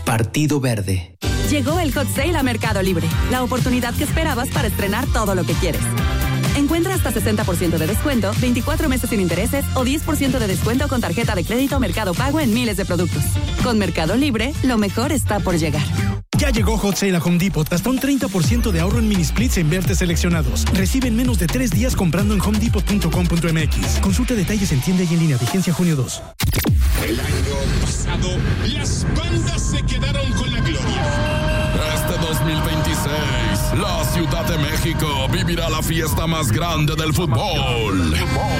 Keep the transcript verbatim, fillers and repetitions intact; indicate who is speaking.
Speaker 1: Partido Verde.
Speaker 2: Llegó el Hot Sale a Mercado Libre, la oportunidad que esperabas para estrenar todo lo que quieres. Encuentra hasta sesenta por ciento de descuento, veinticuatro meses sin intereses o diez por ciento de descuento con tarjeta de crédito Mercado Pago en miles de productos. Con Mercado Libre, lo mejor está por llegar.
Speaker 3: Ya llegó Hot Sale a Home Depot. Hasta un treinta por ciento de ahorro en mini splits en verdes seleccionados. Recibe en menos de tres días comprando en home depot punto com punto m x. Consulta detalles en tienda y en línea. Vigencia junio dos.
Speaker 4: El año pasado, las bandas se quedaron con la gloria.
Speaker 5: Este dos mil veintiséis, la Ciudad de México vivirá la fiesta más grande del fútbol.